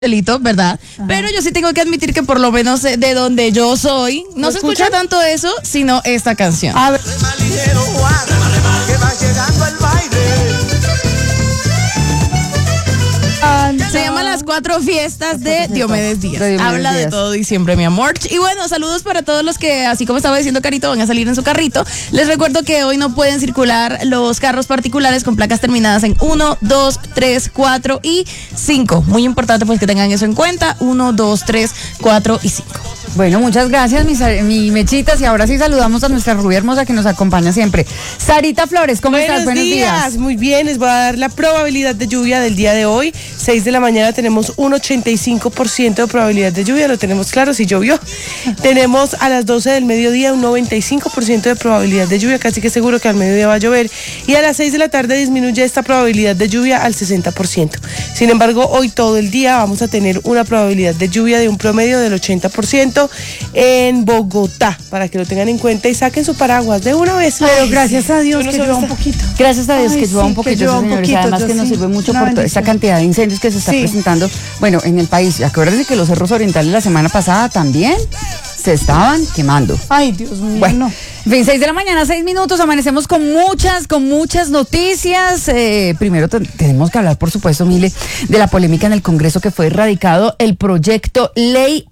delito, ¿verdad? Ajá. Pero yo sí tengo que admitir que por lo menos de donde yo soy, no se escucha tanto eso, sino esta canción. A ver. Se llama Las Cuatro Fiestas de Diomedes Díaz. Habla de todo diciembre, mi amor. Y bueno, saludos para todos los que, así como estaba diciendo Carito, van a salir en su carrito. Les recuerdo que hoy no pueden circular los carros particulares con placas terminadas en 1, 2, 3, 4 y 5. Muy importante pues que tengan eso en cuenta. 1, 2, 3, 4 y 5. Bueno, muchas gracias, mis mechitas. Y ahora sí saludamos a nuestra rubia hermosa que nos acompaña siempre. Sarita Flores, ¿cómo estás? Buenos días. Muy bien, les voy a dar la probabilidad de lluvia del día de hoy. 6 de la mañana tenemos un 85% de probabilidad de lluvia, lo tenemos claro, si llovió. Tenemos a las 12 del mediodía un 95% de probabilidad de lluvia, casi que seguro que al mediodía va a llover. Y a las 6 de la tarde disminuye esta probabilidad de lluvia al 60%. Sin embargo, hoy todo el día vamos a tener una probabilidad de lluvia de un promedio del 80% en Bogotá, para que lo tengan en cuenta y saquen su paraguas de una vez. Pero gracias a Dios que llueva un poquito. Gracias a Dios que llueva un poquito, señores. Además que nos sirve mucho por toda esta cantidad de incendios que se está presentando, bueno, en el país. Y acuérdense que los cerros orientales la semana pasada también se estaban quemando. Ay, Dios mío. Bueno, en fin, 6 de la mañana, 6 minutos, amanecemos con muchas noticias. Primero tenemos que hablar, por supuesto, Mile, de la polémica en el Congreso que fue erradicado el proyecto Ley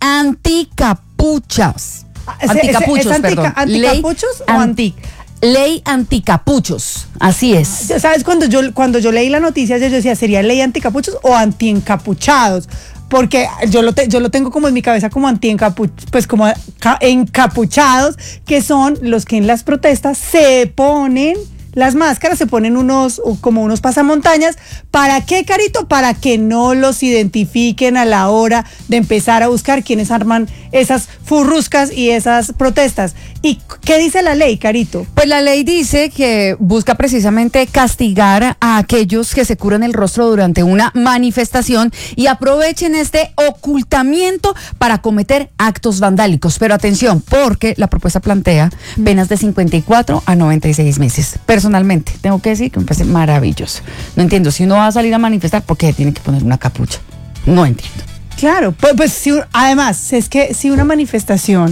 Anticapuchas. Anticapuchos, perdón. ¿Anticapuchos o anti? Ley anticapuchos, así es. ¿Sabes? Cuando yo leí la noticia, yo decía, ¿sería ley anticapuchos o antiencapuchados? Porque yo lo tengo como en mi cabeza como pues como encapuchados, que son los que en las protestas se ponen las máscaras, se ponen como unos pasamontañas. ¿Para qué, Carito? Para que no los identifiquen a la hora de empezar a buscar quienes arman esas furruscas y esas protestas. ¿Y qué dice la ley, Carito? Pues la ley dice que busca precisamente castigar a aquellos que se cubran el rostro durante una manifestación y aprovechen este ocultamiento para cometer actos vandálicos. Pero atención, porque la propuesta plantea penas de 54 a 96 meses. Personalmente, tengo que decir que me parece maravilloso. No entiendo, si uno va a salir a manifestar, ¿por qué tiene que poner una capucha? No entiendo. Claro, pues además, es que si una manifestación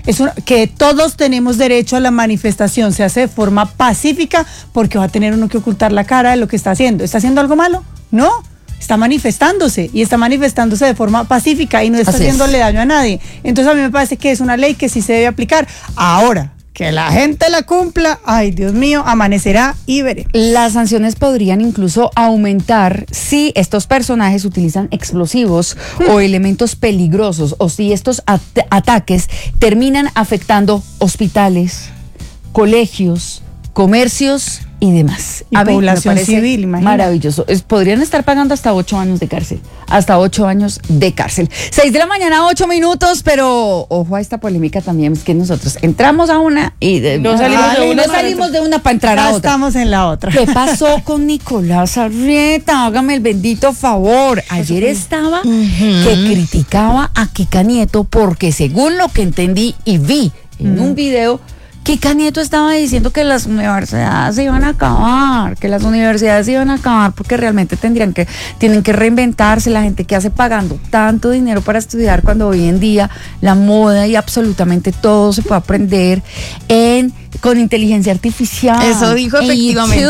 que todos tenemos derecho a la manifestación, se hace de forma pacífica, porque va a tener uno que ocultar la cara de lo que está haciendo. ¿Está haciendo algo malo? No, está manifestándose y está manifestándose de forma pacífica y no está haciéndole daño a nadie. Entonces a mí me parece que es una ley que sí se debe aplicar. Ahora, que la gente la cumpla, ay Dios mío, amanecerá y veré. Las sanciones podrían incluso aumentar si estos personajes utilizan explosivos o elementos peligrosos, o si estos ataques terminan afectando hospitales, colegios, comercios y demás. Y población civil, imagínate. Maravilloso. Podrían estar pagando hasta 8 años de cárcel. Hasta 8 años de cárcel. 6 de la mañana, 8 minutos, pero ojo a esta polémica también, es que nosotros entramos a una y no salimos de una para entrar a otra. Estamos en la otra. ¿Qué pasó con Nicolás Arrieta? Hágame el bendito favor. Ayer estaba que criticaba a Kika Nieto porque, según lo que entendí y vi en un video, Kika Nieto estaba diciendo que las universidades se iban a acabar, porque realmente tienen que reinventarse. La gente que hace pagando tanto dinero para estudiar, cuando hoy en día la moda y absolutamente todo se puede aprender con inteligencia artificial. Eso dijo efectivamente.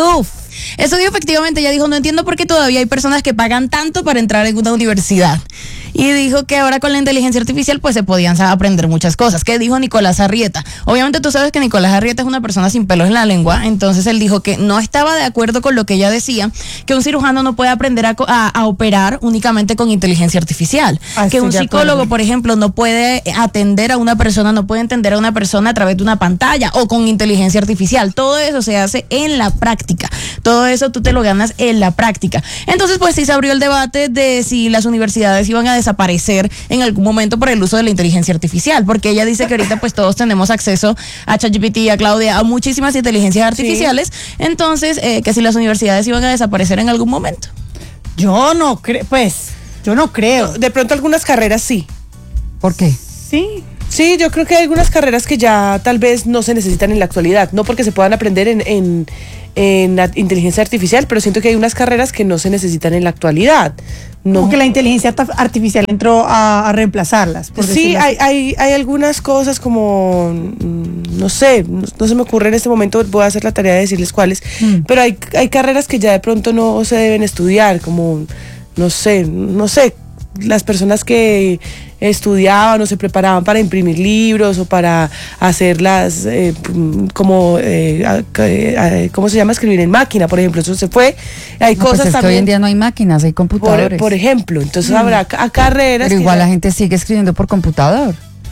Ella dijo, no entiendo por qué todavía hay personas que pagan tanto para entrar en una universidad. Y dijo que ahora con la inteligencia artificial pues se podían aprender muchas cosas. ¿Qué dijo Nicolás Arrieta? Obviamente tú sabes que Nicolás Arrieta es una persona sin pelos en la lengua, entonces él dijo que no estaba de acuerdo con lo que ella decía, que un cirujano no puede aprender a operar únicamente con inteligencia artificial. Que un psicólogo, por ejemplo, no puede atender a una persona, no puede entender a una persona a través de una pantalla o con inteligencia artificial. Todo eso se hace en la práctica. Todo eso tú te lo ganas en la práctica. Entonces, pues sí se abrió el debate de si las universidades iban a desaparecer en algún momento por el uso de la inteligencia artificial, porque ella dice que ahorita pues todos tenemos acceso a ChatGPT, a Claudia, a muchísimas inteligencias artificiales, entonces que si las universidades iban a desaparecer en algún momento. Yo no creo. De pronto algunas carreras sí. ¿Por qué? Sí, yo creo que hay algunas carreras que ya tal vez no se necesitan en la actualidad, no porque se puedan aprender en la inteligencia artificial, pero siento que hay unas carreras que no se necesitan en la actualidad. No. O que la inteligencia artificial entró a reemplazarlas. Por Sí, decirlo así. hay algunas cosas como, no sé, no se me ocurre en este momento, voy a hacer la tarea de decirles cuáles, pero hay carreras que ya de pronto no se deben estudiar, como, no sé, las personas que estudiaban o se preparaban para imprimir libros o para hacerlas ¿cómo se llama? Escribir en máquina, por ejemplo, eso se fue. Hay No, cosas pues es que también. hoy en día no hay máquinas, hay computadores. Por ejemplo, entonces habrá carreras. Pero igual ya- la gente sigue escribiendo por computador.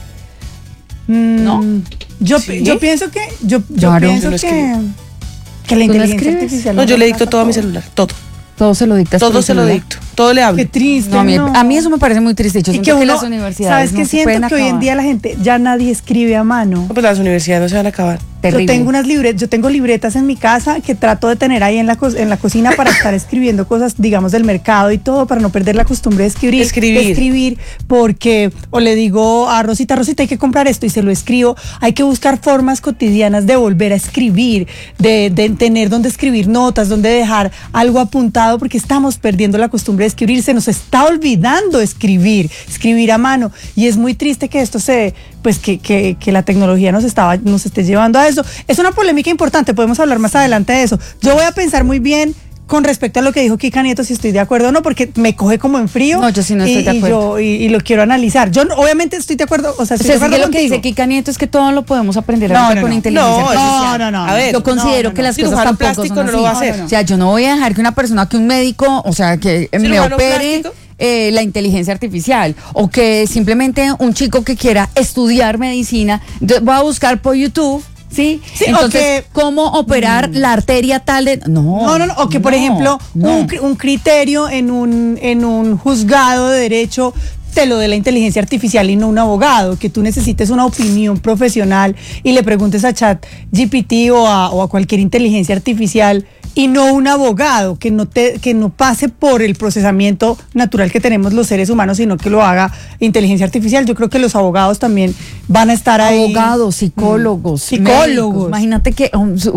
¿No? Yo pienso que Claro. pienso Yo no escribo. que la ¿Tú no inteligencia escribes? artificial No, yo le dicto reemplaza todo a mi celular, todo. Todo se lo dictas por Todo el se lo celular. dicto, todo le hablo. Qué triste. No, no. a mí eso me parece muy triste. Yo Y siento que que uno, las universidades ¿sabes no qué se siento? pueden Que hoy en acabar. día la gente, ya nadie escribe a mano. No, pues las universidades no se van a acabar. Terrible. Yo tengo libretas en mi casa que trato de tener ahí en la cocina para estar escribiendo cosas, digamos, del mercado y todo, para no perder la costumbre de escribir, porque o le digo a Rosita, hay que comprar esto y se lo escribo. Hay que buscar formas cotidianas de volver a escribir, de tener donde escribir notas, donde dejar algo apuntado, porque estamos perdiendo la costumbre de escribir, se nos está olvidando escribir a mano, y es muy triste que esto que la tecnología nos esté llevando a eso. Es una polémica importante, podemos hablar más adelante de eso. Yo voy a pensar muy bien con respecto a lo que dijo Kika Nieto, si estoy de acuerdo o no, porque me coge como en frío. No, yo sí no estoy de acuerdo. Y lo quiero analizar. Yo obviamente estoy de acuerdo, estoy de acuerdo que lo que contigo. dice Kika Nieto es que todo lo podemos aprender No, ahorita no, con no. inteligencia No, artificial. no. A ver, Yo considero que las cosas Cirujano tampoco plástico son no así. lo va a hacer. O sea, yo no voy a dejar que un médico, o sea, que me Cirujano opere plástico. la inteligencia artificial, o que simplemente un chico que quiera estudiar medicina, entonces voy a buscar por YouTube. Sí, Sí, entonces, o que- ¿cómo operar la arteria tal de...? No, No, o que por ejemplo no. un criterio en un juzgado de derecho te lo de la inteligencia artificial y no un abogado, que tú necesites una opinión profesional y le preguntes a ChatGPT o a cualquier inteligencia artificial y no un abogado, que no pase por el procesamiento natural que tenemos los seres humanos, sino que lo haga inteligencia artificial. Yo creo que los abogados también van a estar ahí. Abogados, psicólogos, Psicólogos. médicos. Imagínate que,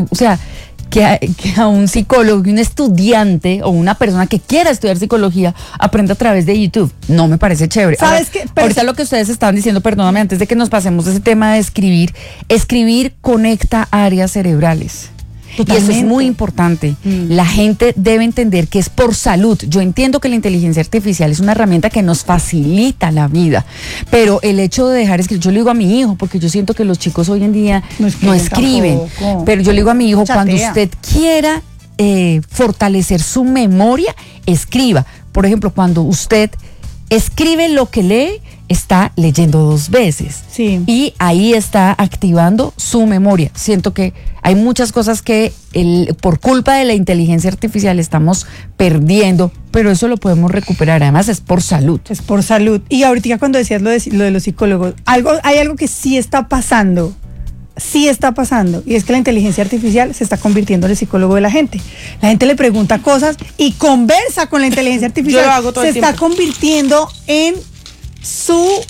que a un psicólogo, un estudiante o una persona que quiera estudiar psicología aprenda a través de YouTube. No me parece chévere. ¿Sabes Ahora, qué? Pero ahorita lo que ustedes estaban diciendo, perdóname, antes de que nos pasemos de ese tema de escribir conecta áreas cerebrales. Y eso es Totalmente. muy importante. La gente debe entender que es por salud. Yo entiendo que la inteligencia artificial es una herramienta que nos facilita la vida, pero el hecho de dejar escribir, yo le digo a mi hijo, porque yo siento que los chicos hoy en día no escriben, tampoco. pero yo le digo a mi hijo, Chatea. cuando usted quiera fortalecer su memoria, escriba. Por ejemplo, cuando usted escribe lo que lee, está leyendo 2 veces. Sí. Y ahí está activando su memoria. Siento que hay muchas cosas que por culpa de la inteligencia artificial estamos perdiendo, pero eso lo podemos recuperar. Además es por salud. Es por salud. Y ahorita cuando decías lo de los psicólogos, hay algo que sí está pasando, y es que la inteligencia artificial se está convirtiendo en el psicólogo de la gente. La gente le pregunta cosas y conversa con la inteligencia artificial. Yo lo hago todo se el está tiempo. convirtiendo en su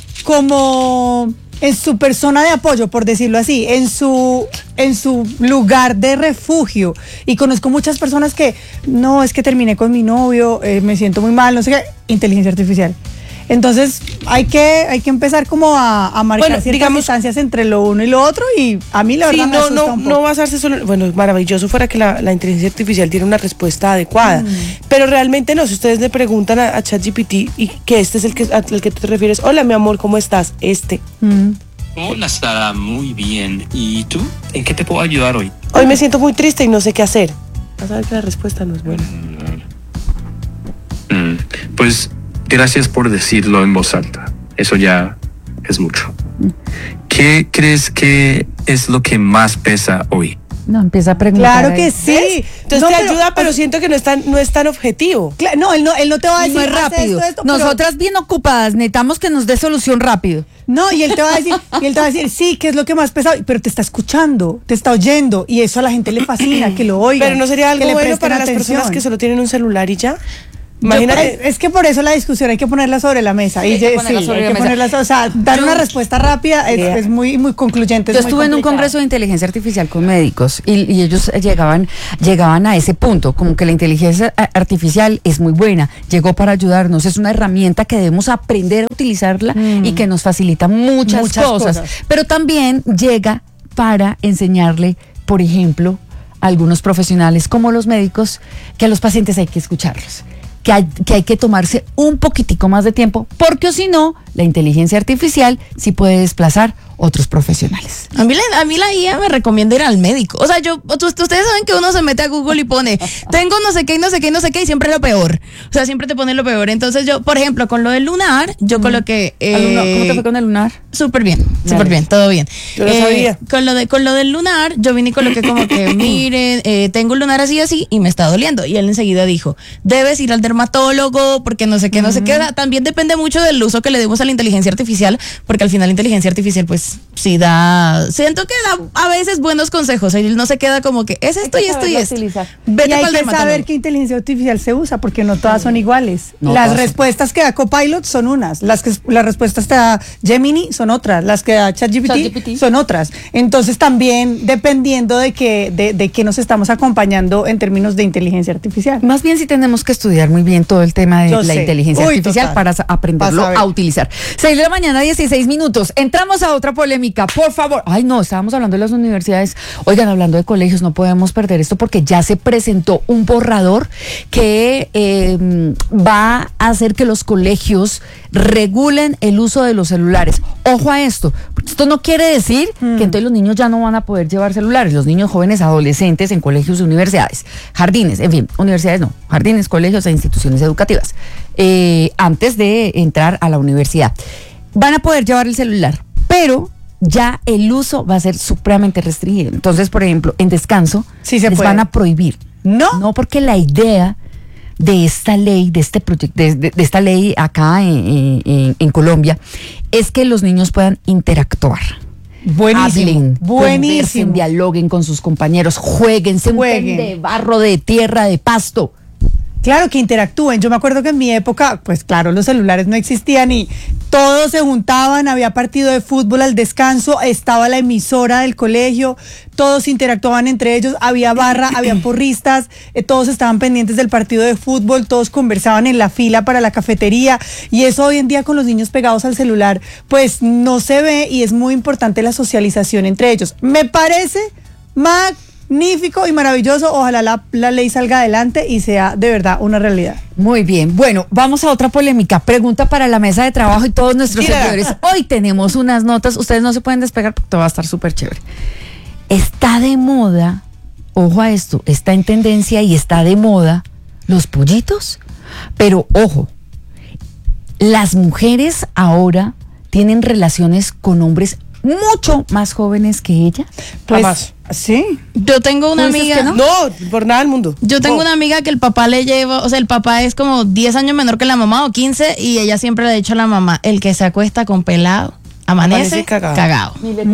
persona de apoyo, por decirlo así, en su lugar de refugio. Y conozco muchas personas que, no, es que terminé con mi novio, me siento muy mal, no sé qué, inteligencia artificial. Entonces hay que empezar como a marcar Bueno, ciertas digamos- distancias entre lo uno y lo otro, y a mí la Sí, verdad me asusta un poco. no basarse solo. Bueno, maravilloso fuera que la inteligencia artificial tiene una respuesta adecuada. Pero realmente no. Si ustedes le preguntan a ChatGPT y que este es al que tú te refieres, hola mi amor, ¿cómo estás? Hola Sara, muy bien. ¿Y tú? ¿En qué te puedo ayudar hoy? Hoy me siento muy triste y no sé qué hacer. Vas a ver que la respuesta no es buena. Pues gracias por decirlo en voz alta. Eso ya es mucho. ¿Qué crees que es lo que más pesa hoy? No, empieza a preguntar. Claro ahí. que sí. ¿Ves? Entonces No, te ayuda, pero siento que no es tan objetivo. No, él no te va a decir No es haz rápido. esto, pero- Nosotras bien ocupadas, necesitamos que nos dé solución rápido. No, y él te va a decir, sí, que es lo que más pesa, pero te está escuchando, te está oyendo, y eso a la gente le fascina, que lo oigan. Pero no sería algo que le bueno presten para las atención. personas que solo tienen un celular y ya. Imagínate. Es que por eso la discusión hay que ponerla sobre la mesa. Hay que ponerla o sea, dar una respuesta rápida es muy complicante. Yo estuve en un congreso de inteligencia artificial con médicos y ellos llegaban a ese punto, como que la inteligencia artificial es muy buena, llegó para ayudarnos, es una herramienta que debemos aprender a utilizarla y que nos facilita muchas cosas, pero también llega para enseñarle, por ejemplo, a algunos profesionales como los médicos, que a los pacientes hay que escucharlos. Que hay que tomarse un poquitico más de tiempo, porque si no, la inteligencia artificial sí puede desplazar otros profesionales. A mí la IA me recomienda ir al médico. O sea, ustedes saben que uno se mete a Google y pone, tengo no sé qué y no sé qué y no sé qué, y siempre lo peor. O sea, siempre te pone lo peor. Entonces yo, por ejemplo, con lo del lunar, yo coloqué... ¿Cómo te fue con el lunar? Súper bien, todo bien. Yo lo sabía. Con lo del lunar, yo vine y coloqué como que, miren, tengo un lunar así y me está doliendo. Y él enseguida dijo, debes ir al dermatólogo porque no sé qué, no sé qué. También depende mucho del uso que le demos a la inteligencia artificial, porque al final la inteligencia artificial, pues, siento que da a veces buenos consejos. Él no se queda como que, es esto y esto y esto. Vete y hay que saber qué inteligencia artificial se usa, porque no todas son iguales. Las respuestas que da Copilot son unas, las respuestas que da Gemini son otras, las que da ChatGPT son otras. Entonces también dependiendo de qué nos estamos acompañando en términos de inteligencia artificial. Más bien sí tenemos que estudiar muy bien todo el tema de la inteligencia artificial para aprenderlo a utilizar. 6 de la mañana, 16 minutos. Entramos a otra polémica, por favor. Ay, no, estábamos hablando de las universidades. Oigan, hablando de colegios, no podemos perder esto porque ya se presentó un borrador que va a hacer que los colegios regulen el uso de los celulares. Ojo a esto, porque esto no quiere decir que entonces los niños ya no van a poder llevar celulares. Los niños jóvenes, adolescentes en colegios y universidades, jardines, en fin, universidades no, jardines, colegios e instituciones educativas, antes de entrar a la universidad, van a poder llevar el celular, pero ya el uso va a ser supremamente restringido. Entonces, por ejemplo, en descanso les van a prohibir. No, porque la idea de esta ley, de este proyecto, de esta ley acá en Colombia, es que los niños puedan interactuar. Buenísimo. Dialoguen con sus compañeros, jueguen de barro, de tierra, de pasto. Claro, que interactúen. Yo me acuerdo que en mi época, pues claro, los celulares no existían y todos se juntaban, había partido de fútbol al descanso, estaba la emisora del colegio, todos interactuaban entre ellos, había barra, había porristas, todos estaban pendientes del partido de fútbol, todos conversaban en la fila para la cafetería, y eso hoy en día con los niños pegados al celular, pues no se ve, y es muy importante la socialización entre ellos. Me parece magnífico y maravilloso. Ojalá la ley salga adelante y sea de verdad una realidad. Muy bien, bueno, vamos a otra polémica. Pregunta para la mesa de trabajo y todos nuestros seguidores. Hoy tenemos unas notas, ustedes no se pueden despegar porque todo va a estar súper chévere. Está de moda, ojo a esto, está en tendencia y está de moda los pollitos, pero ojo, las mujeres ahora tienen relaciones con hombres mucho más jóvenes que ella. Pues, jamás. Sí. Yo tengo una amiga. No, por nada del mundo. Yo tengo una amiga que el papá le lleva, o sea, el papá es como 10 años menor que la mamá o 15, y ella siempre le ha dicho a la mamá, el que se acuesta con pelado, amanece cagado.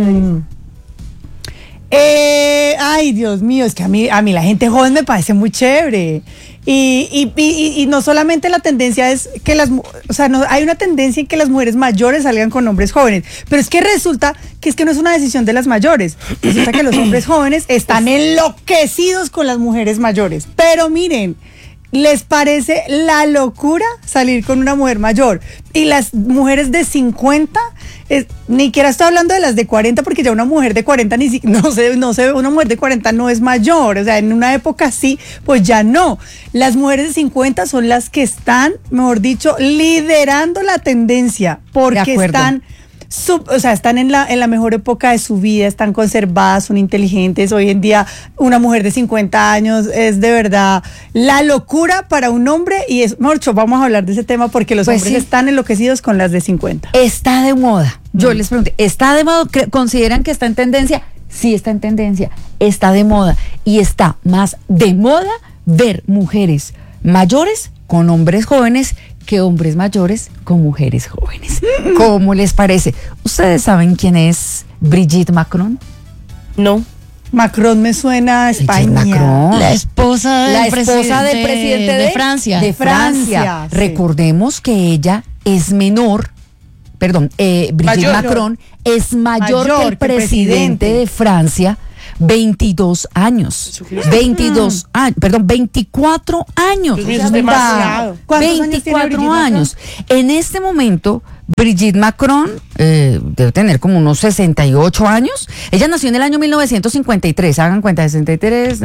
Ay, Dios mío, es que a mí la gente joven me parece muy chévere. Y no solamente la tendencia es que hay una tendencia en que las mujeres mayores salgan con hombres jóvenes, pero es que resulta que no es una decisión de las mayores. Resulta que los hombres jóvenes están enloquecidos con las mujeres mayores. Pero miren, les parece la locura salir con una mujer mayor. Y las mujeres de 50, ni siquiera estoy hablando de las de 40, porque ya una mujer de 40 no sé, una mujer de 40 no es mayor. O sea, en una época sí, pues ya no. Las mujeres de 50 son las que están, mejor dicho, liderando la tendencia, porque están en la mejor época de su vida, están conservadas, son inteligentes. Hoy en día una mujer de 50 años es de verdad la locura para un hombre, y es, Morcho, vamos a hablar de ese tema porque los hombres están enloquecidos con las de 50. Está de moda. Yo les pregunté, ¿está de moda? ¿Consideran que está en tendencia? Sí, está en tendencia, está de moda, y está más de moda ver mujeres mayores con hombres jóvenes que hombres mayores con mujeres jóvenes. ¿Cómo les parece? ¿Ustedes saben quién es Brigitte Macron? No. Macron me suena a España. Macron. La esposa del presidente de Francia. De Francia. Sí. Recordemos que ella es menor. Perdón, Brigitte Macron es mayor que el presidente de Francia, 22 años. 24 años. Dios mío, eso es demasiado. ¿Cuántos años tiene 24 Brigitte años. En este momento, Brigitte Macron debe tener como unos 68 años. Ella nació en el año 1953. Hagan cuenta, 63.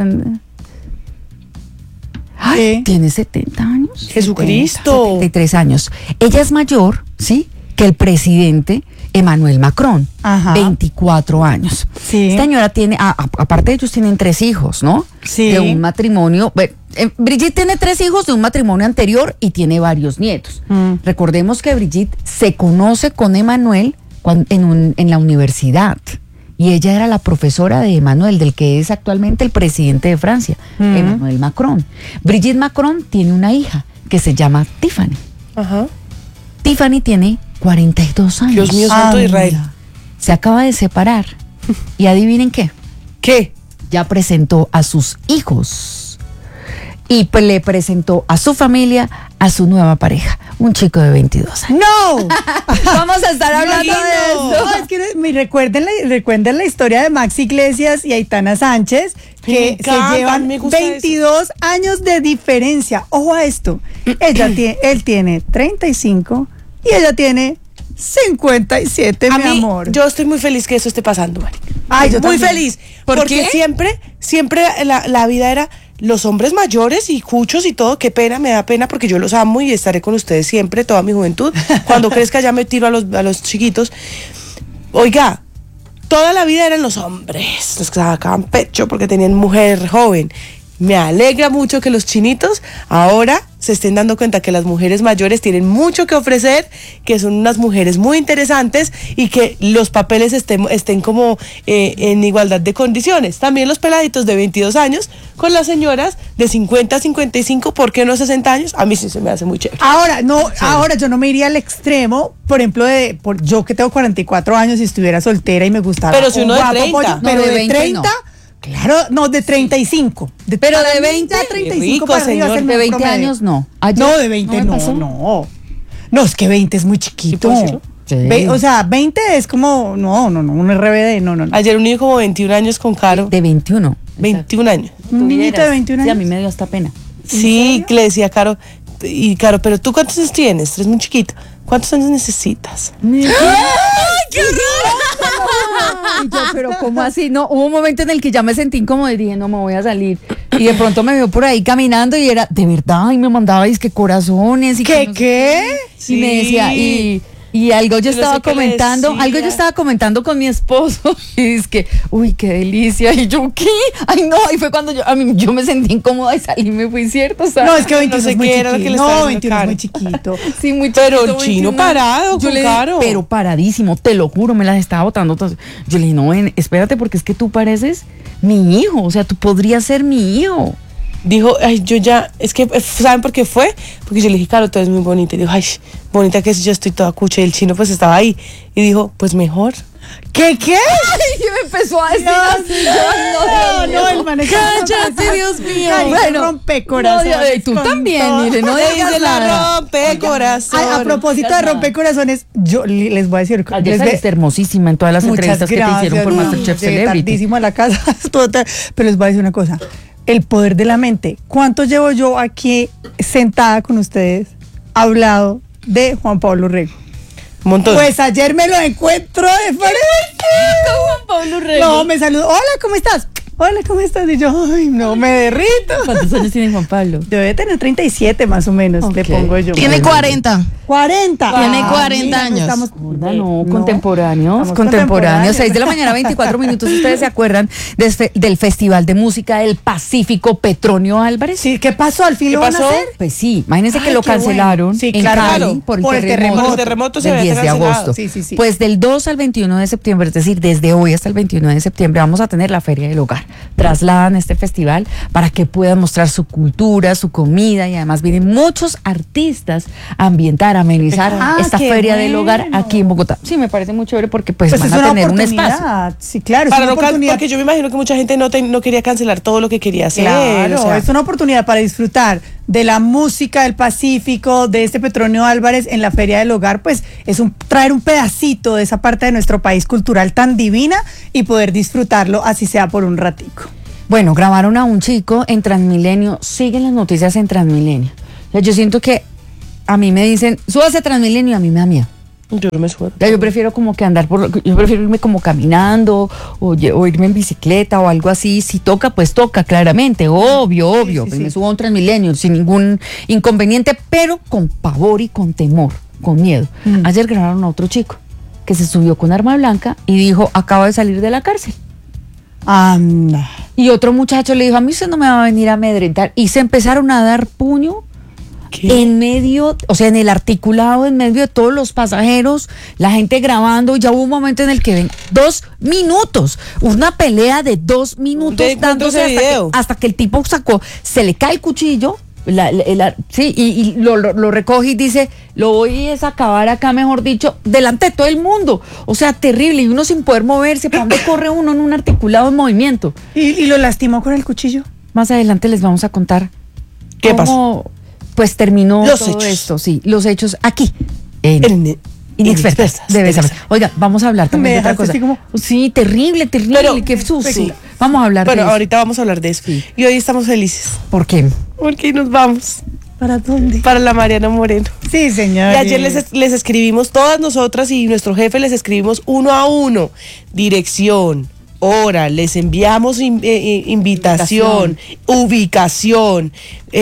Ay, tiene 70 años. Jesucristo. 73 años. Ella es mayor, ¿sí?, que el presidente Emmanuel Macron. Ajá. 24 años. Sí. Esta señora tiene, aparte de ellos, tienen 3 hijos, ¿no? Sí. De un matrimonio. Brigitte tiene 3 hijos de un matrimonio anterior y tiene varios nietos. Recordemos que Brigitte se conoce con Emmanuel en la universidad. Y ella era la profesora de Emmanuel, del que es actualmente el presidente de Francia, Emmanuel Macron. Brigitte Macron tiene una hija que se llama Tiffany. Ajá. Tiffany tiene 42 años. Dios mío, santo de Israel. Se acaba de separar. Y adivinen qué. ¿Qué? Ya presentó a sus hijos. Y le presentó a su familia, a su nueva pareja, un chico de 22 años. ¡No! Vamos a estar hablando de esto. No, es que recuerden la historia de Max Iglesias y Aitana Sánchez, que encanta, se llevan me gusta 22 años de diferencia. Ojo a esto. Él tiene 35 y ella tiene 57, A mi mí, amor. yo estoy muy feliz que eso esté pasando, marica. Ay, yo muy también. feliz. ¿Por Porque qué? siempre la vida era los hombres mayores y cuchos y todo. Qué pena, me da pena porque yo los amo y estaré con ustedes siempre, toda mi juventud. Cuando crezca ya me tiro a los chiquitos. Oiga, toda la vida eran los hombres los que sacaban pecho porque tenían mujer joven. Me alegra mucho que los chinitos ahora se estén dando cuenta que las mujeres mayores tienen mucho que ofrecer, que son unas mujeres muy interesantes y que los papeles estén como en igualdad de condiciones. También los peladitos de 22 años con las señoras de 50, 55, ¿por qué no 60 años? A mí sí se me hace muy chévere. Ahora yo no me iría al extremo, por ejemplo, yo que tengo 44 años y estuviera soltera y me gustara. Pero si uno de 30. Pero No, de de 20 30, no. claro, no, de 35. Pero para de mí 20, ya 35 rico, para arriba señor. es el De 20 promedio. años no. Ayer No, de 20 me pasó. no. No, es que 20 es muy chiquito. ¿Sí puedo decirlo? Sí. O sea, 20 es como, no, un RBD, no. Ayer un niño como 21 años con Caro. De 21. 21 años. Un niñito de 21 Sí, a años. mí me dio hasta pena. Sí, le decía a Caro, y Caro, pero tú ¿cuántos años tienes? Eres muy chiquito. ¿Cuántos años necesitas? Y yo, pero ¿cómo así? No, hubo un momento en el que ya me sentí incómoda y dije, no me voy a salir. Y de pronto me vio por ahí caminando y era, de verdad, y me mandaba que corazones y que no sé ¿Qué? Y me decía, y algo yo Yo no estaba sé qué le comentando, decía. algo yo estaba comentando con mi esposo y es que, uy, qué delicia. Y yo, ¿qué? Ay, no, ahí fue cuando yo me sentí incómoda y salí, me fui, ¿cierto? O sea, No, es que 21 no sé es muy qué era lo que chiquito. le estaba No, diciendo 21 es Caro. muy chiquito. sí, muy Pero chiquito, el chino 21. parado, Yo con le Caro. pero paradísimo, te lo juro, me las estaba botando todas. Yo le dije, no, espérate, porque es que tú pareces mi hijo, o sea, tú podrías ser mi hijo. Dijo, ay, yo ya, es que, ¿saben por qué fue? Porque yo le dije, Caro, tú eres muy bonita. Y dijo, ay, bonita que si yo estoy toda cucha. Y el chino pues estaba ahí. Y dijo, pues mejor. ¿Qué? Y me empezó a decir así. No, el man es Cállate, Dios mío. Bueno, rompecorazones. No, y tú con también, todo. mire, no Ey, digas de la nada. rompe corazón. A propósito de rompecorazones, yo les voy a decir. Ayer saliste hermosísima en todas las Muchas entrevistas que te hicieron por Masterchef Llegué Celebrity. tardísimo a la casa, total. Pero les voy a decir una cosa. El poder de la mente. ¿Cuánto llevo yo aquí sentada con ustedes hablado de Juan Pablo Rego? Un montón. Pues ayer me lo encuentro de frente. Juan Pablo Rego. No, me saludó. Hola, ¿cómo estás? Hola, ¿cómo estás? Y yo, ay, no, me derrito. ¿Cuántos años tiene Juan Pablo? Debe tener 37 más o menos, Ok. le pongo yo. Tiene 40. 40. Tiene 40 mira, años. estamos- No, contemporáneos. estamos Contemporáneos. 6 de la mañana, 24 minutos. ¿Ustedes se acuerdan del Festival de Música del Pacífico Petronio Álvarez? Sí, ¿qué pasó? ¿Al fin ¿Qué lo van a pasó? hacer? Pues sí, imagínense que Ay, lo qué bueno. cancelaron Sí, en claro, Cali claro. por Por el el terremoto, Por el terremoto se del había 10 de cancelado. agosto. Sí. Pues del 2 al 21 de septiembre, es decir, desde hoy hasta el 21 de septiembre, vamos a tener la Feria del Hogar. trasladan este festival para que puedan mostrar su cultura, su comida, y además vienen muchos artistas a ambientar, a amenizar esta feria del hogar aquí en Bogotá. Sí, me parece muy chévere porque pues van a tener un espacio. Sí, claro, para porque yo me imagino que mucha gente no quería cancelar todo lo que quería hacer. Claro, o sea, es una oportunidad para disfrutar de la música del Pacífico, de este Petronio Álvarez en la Feria del Hogar, pues es traer un pedacito de esa parte de nuestro país cultural tan divina y poder disfrutarlo así sea por un ratico. Bueno, grabaron a un chico en Transmilenio, siguen las noticias en Transmilenio. O sea, yo siento que a mí me dicen, súbase a Transmilenio y a mí me da miedo. Yo no me subo. Yo prefiero como que yo prefiero irme como caminando o irme en bicicleta o algo así. Si toca, pues toca, claramente, obvio. Sí. Me subo a un Transmilenio sin ningún inconveniente, pero con pavor y con temor, con miedo. Ayer grabaron a otro chico que se subió con arma blanca y dijo, acabo de salir de la cárcel. Anda. Y otro muchacho le dijo, a mí usted no me va a venir a amedrentar. Y se empezaron a dar puño. ¿Qué? En medio, o sea, en el articulado, en medio de todos los pasajeros, la gente grabando. Ya hubo un momento en el que ven 2 minutos, una pelea de 2 minutos dándose hasta que el tipo se le cae el cuchillo, y lo recoge y dice, lo voy a acabar acá, mejor dicho, delante de todo el mundo. O sea, terrible, y uno sin poder moverse. ¿Para dónde corre uno en un articulado en movimiento? ¿Y lo lastimó con el cuchillo? Más adelante les vamos a contar qué pasó. Pues terminó los todo hechos. Esto, sí, los hechos aquí en Inexpertas. Debe saber. Oiga, vamos a hablar también de otra cosa. Sí, terrible, pero, qué susto. Vamos a hablar de eso. Bueno, ahorita vamos a hablar de eso. Sí. Y hoy estamos felices. ¿Por qué? Porque nos vamos. ¿Para dónde? Para la Mariana Moreno. Sí, señor. Y ayer les escribimos, todas nosotras y nuestro jefe les escribimos 1 a 1, dirección, hora, les enviamos invitación, ubicación,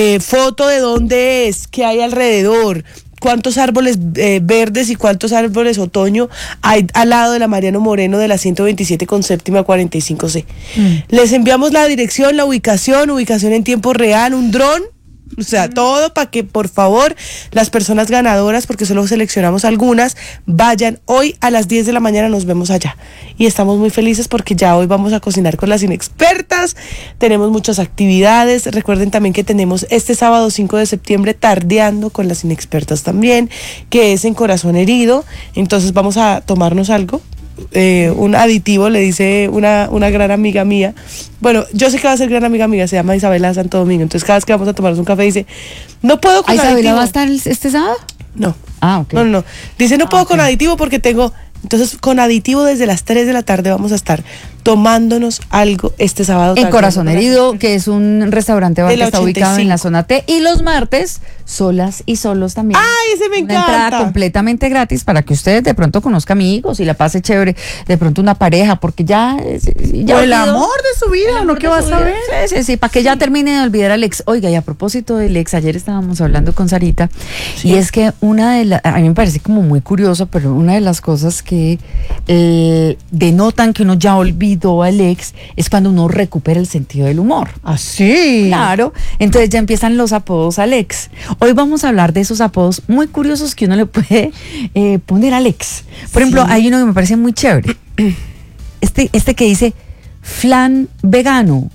foto de dónde es, qué hay alrededor, cuántos árboles verdes y cuántos árboles otoño hay al lado de la Mariano Moreno de la 127 con séptima 45C. Les enviamos la dirección, la ubicación en tiempo real, un dron. O sea, todo para que, por favor, las personas ganadoras, porque solo seleccionamos algunas, vayan hoy a las 10 de la mañana, nos vemos allá. Y estamos muy felices porque ya hoy vamos a cocinar con las inexpertas, tenemos muchas actividades. Recuerden también que tenemos este sábado 5 de septiembre tardeando con las inexpertas también, que es en Corazón Herido. Entonces vamos a tomarnos algo. Un aditivo, le dice una gran amiga mía. Bueno, yo sé que va a ser gran amiga mía, se llama Isabela Santo Domingo. Entonces cada vez que vamos a tomarnos un café dice, no puedo con aditivo. ¿Isabela va a estar este sábado? No. Ok. No. Dice, no puedo con aditivo porque tengo... Entonces, con aditivo desde las 3 de la tarde vamos a estar tomándonos algo este sábado. En Corazón Herido, que es un restaurante que está ubicado en la zona T. Y los martes, solas y solos también. ¡Ay, ese me encanta! Una entrada completamente gratis para que usted de pronto conozca amigos y la pase chévere. De pronto una pareja, porque ya o el amor de su vida, ¿no? ¿Qué vas a ver? Sí, para que ya termine de olvidar al ex. Oiga, y a propósito del ex, ayer estábamos hablando con Sarita, y es que a mí me parece como muy curioso, pero una de las cosas que denotan que uno ya olvidó al ex es cuando uno recupera el sentido del humor. ¿Ah, sí? Claro, entonces ya empiezan los apodos al ex. Hoy vamos a hablar de esos apodos muy curiosos que uno le puede poner al ex. Por ejemplo, hay uno que me parece muy chévere. Este que dice flan vegano.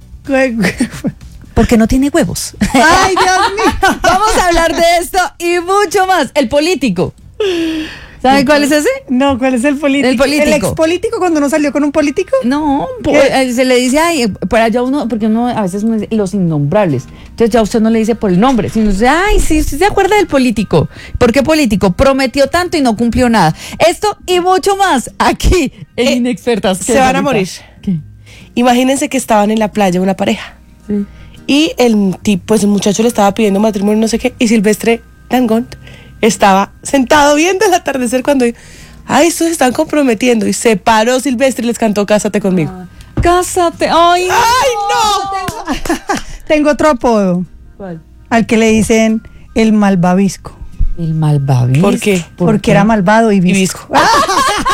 Porque no tiene huevos. ¡Ay, Dios mío! Vamos a hablar de esto y mucho más. El político. ¿Saben cuál es ese? No, ¿cuál es el político? ¿El ex político cuando no salió con un político? No, se le dice, ay, por allá uno, porque uno a veces uno dice los innombrables. Entonces ya usted no le dice por el nombre, sino dice, ay, sí, usted se acuerda del político. ¿Por qué político? Prometió tanto y no cumplió nada. Esto y mucho más aquí en Inexpertas. Se van a morir. ¿Qué? Imagínense que estaban en la playa una pareja. Sí. Y el muchacho le estaba pidiendo matrimonio, no sé qué, y Silvestre Dangond estaba sentado viendo el atardecer cuando, ay, estos se están comprometiendo. Y se paró Silvestre y les cantó Cásate conmigo. Cásate. Ay, no. Tengo otro apodo. ¿Cuál? Al que le dicen el malvavisco. El malvavisco. ¿Por qué? Porque era malvado y visco.